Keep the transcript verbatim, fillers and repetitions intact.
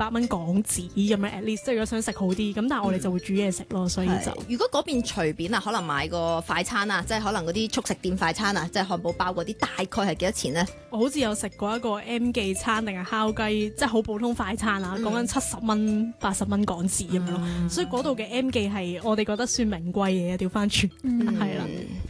百蚊港紙咁樣 at least，即係如果想食好啲，咁但係我哋就會煮嘢食咯，所以就如果嗰邊隨便啊，可能買個快餐啊，即係可能嗰啲速食店快餐啊，即係漢堡包嗰啲，大概係幾多錢呢？ 我好似有食過一個 M 記餐定係烤雞，即係好普通快餐啊，講緊七十蚊、八十蚊港紙咁樣咯，所以嗰度嘅 M 記係我哋覺得算名貴嘢，調翻轉係啦。